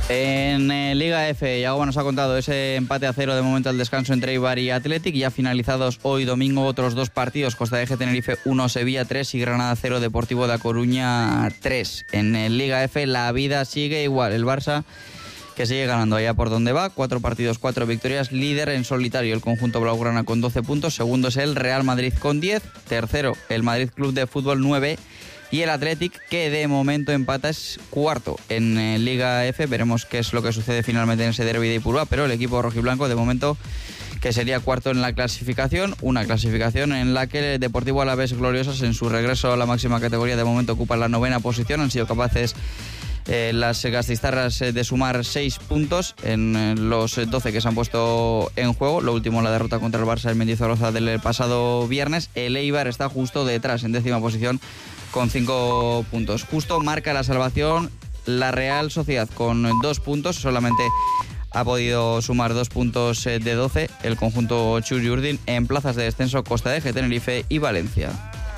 En Liga F, Yagoba nos ha contado ese empate a 0 de momento al descanso entre Eibar y Athletic, ya finalizados hoy domingo otros dos partidos, Costa de Eje Tenerife 1, Sevilla 3 y Granada 0, Deportivo de A Coruña 3. En Liga F la vida sigue igual, el Barça que sigue ganando allá por donde va, 4 partidos, 4 victorias, líder en solitario el conjunto blaugrana con 12 puntos, segundo es el Real Madrid con 10, tercero el Madrid Club de Fútbol 9 y el Athletic, que de momento empata, es cuarto en Liga F. Veremos qué es lo que sucede finalmente en ese derbi de Ipurúa, pero el equipo rojiblanco de momento que sería cuarto en la clasificación, una clasificación en la que el Deportivo Alavés Gloriosas en su regreso a la máxima categoría de momento ocupa la 9ª posición, han sido capaces las gastistarras de sumar 6 puntos en los 12 que se han puesto en juego. Lo último, la derrota contra el Barça en Mendizorroza del pasado viernes. El Eibar está justo detrás, en 10ª posición, con 5 puntos. Justo marca la salvación la Real Sociedad con 2 puntos. Solamente ha podido sumar 2 puntos de 12 el conjunto Txuri-Urdin. En plazas de descenso, Costa de Eje, Tenerife y Valencia.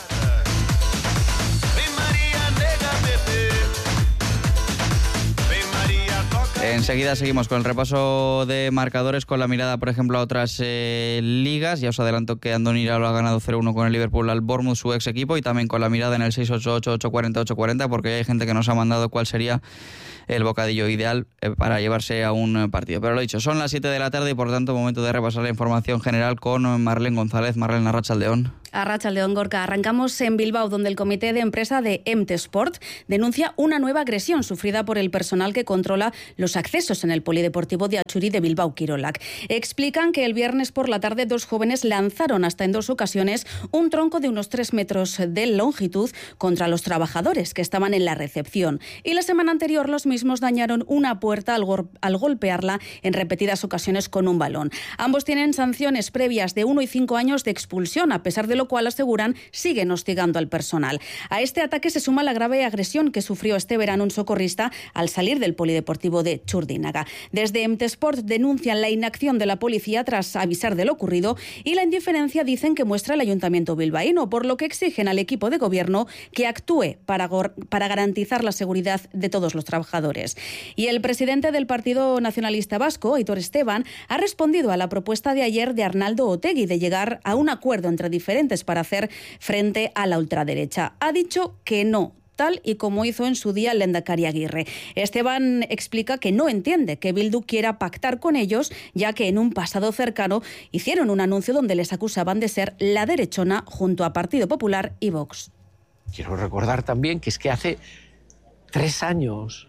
Enseguida seguimos con el repaso de marcadores, con la mirada, por ejemplo, a otras ligas. Ya os adelanto que Andoni Iraola ha ganado 0-1 con el Liverpool al Bournemouth, su ex equipo, y también con la mirada en el 688-840-840, porque hay gente que nos ha mandado cuál sería el bocadillo ideal para llevarse a un partido. Pero lo dicho, son las 7 de la tarde y por tanto momento de repasar la información general con Marlene González. Marlene, arratsaldeon. Arratsaldeon, Gorka. Arrancamos en Bilbao, donde el comité de empresa de Emtesport denuncia una nueva agresión sufrida por el personal que controla los accesos en el polideportivo de Atxuri de Bilbao Kirolak. Explican que el viernes por la tarde 2 jóvenes lanzaron hasta en 2 ocasiones un tronco de unos 3 metros de longitud contra los trabajadores que estaban en la recepción. Y la semana anterior los mismos dañaron una puerta al golpearla en repetidas ocasiones con un balón. Ambos tienen sanciones previas de 1 y 5 años de expulsión, a pesar de lo cual, aseguran, siguen hostigando al personal. A este ataque se suma la grave agresión que sufrió este verano un socorrista al salir del polideportivo de Txurdinaga. Desde Emtesport denuncian la inacción de la policía tras avisar de lo ocurrido y la indiferencia, dicen, que muestra el ayuntamiento bilbaíno, por lo que exigen al equipo de gobierno que actúe para garantizar la seguridad de todos los trabajadores. Y el presidente del Partido Nacionalista Vasco, Aitor Esteban, ha respondido a la propuesta de ayer de Arnaldo Otegi de llegar a un acuerdo entre diferentes para hacer frente a la ultraderecha. Ha dicho que no, tal y como hizo en su día el lehendakari Aguirre. Esteban explica que no entiende que Bildu quiera pactar con ellos, ya que en un pasado cercano hicieron un anuncio donde les acusaban de ser la derechona junto a Partido Popular y Vox. Quiero recordar también que es que hace 3 años,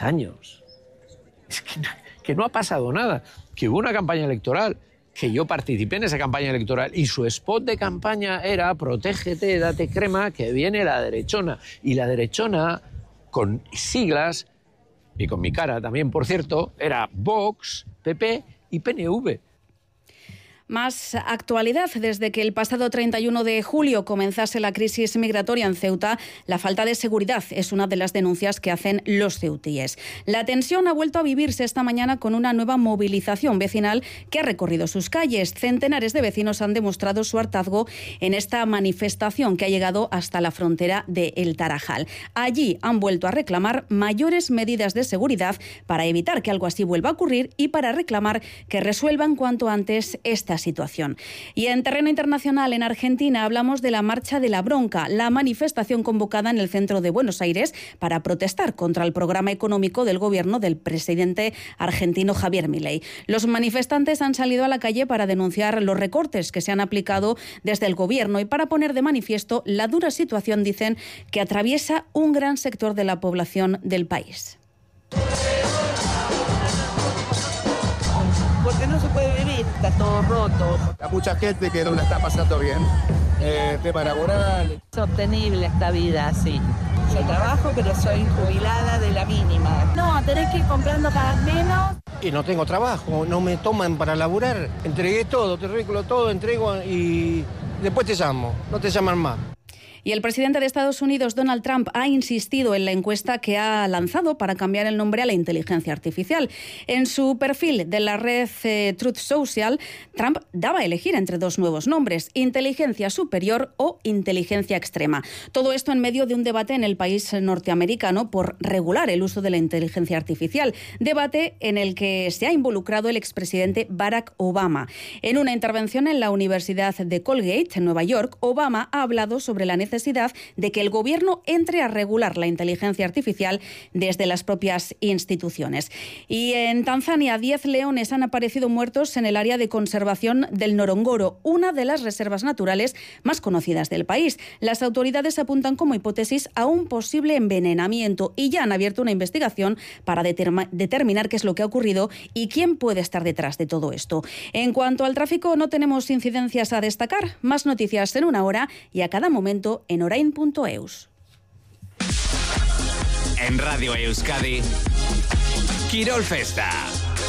es que no ha pasado nada, que hubo una campaña electoral, que yo participé en esa campaña electoral y su spot de campaña era protégete, date crema, que viene la derechona. Y la derechona, con siglas, y con mi cara también, por cierto, era Vox, PP y PNV. Más actualidad. Desde que el pasado 31 de julio comenzase la crisis migratoria en Ceuta, la falta de seguridad es una de las denuncias que hacen los ceutíes. La tensión ha vuelto a vivirse esta mañana con una nueva movilización vecinal que ha recorrido sus calles. Centenares de vecinos han demostrado su hartazgo en esta manifestación que ha llegado hasta la frontera de El Tarajal. Allí han vuelto a reclamar mayores medidas de seguridad para evitar que algo así vuelva a ocurrir y para reclamar que resuelvan cuanto antes esta situación. Y en terreno internacional, en Argentina, hablamos de la Marcha de la Bronca, la manifestación convocada en el centro de Buenos Aires para protestar contra el programa económico del gobierno del presidente argentino Javier Milei. Los manifestantes han salido a la calle para denunciar los recortes que se han aplicado desde el gobierno y para poner de manifiesto la dura situación, dicen, que atraviesa un gran sector de la población del país. Porque no se puede vivir, está todo roto. Hay mucha gente que no la está pasando bien. Tema laboral. Es sostenible esta vida así. Yo trabajo, pero soy jubilada de la mínima. No, tenés que ir comprando cada vez menos. Y no tengo trabajo, no me toman para laburar. Entregué todo, te arreglo todo, entrego y después te llamo, no te llaman más. Y el presidente de Estados Unidos, Donald Trump, ha insistido en la encuesta que ha lanzado para cambiar el nombre a la inteligencia artificial. En su perfil de la red Truth Social, Trump daba a elegir entre dos nuevos nombres: inteligencia superior o inteligencia extrema. Todo esto en medio de un debate en el país norteamericano por regular el uso de la inteligencia artificial. Debate en el que se ha involucrado el expresidente Barack Obama. En una intervención en la Universidad de Colgate, en Nueva York, Obama ha hablado sobre la necesidad de que el gobierno entre a regular la inteligencia artificial desde las propias instituciones. Y en Tanzania, 10 leones han aparecido muertos en el área de conservación del Ngorongoro, una de las reservas naturales más conocidas del país. Las autoridades apuntan como hipótesis a un posible envenenamiento y ya han abierto una investigación para determinar qué es lo que ha ocurrido y quién puede estar detrás de todo esto. En cuanto al tráfico, no tenemos incidencias a destacar. Más noticias en una hora y a cada momento en orain.eus. En Radio Euskadi, Kirol Festa.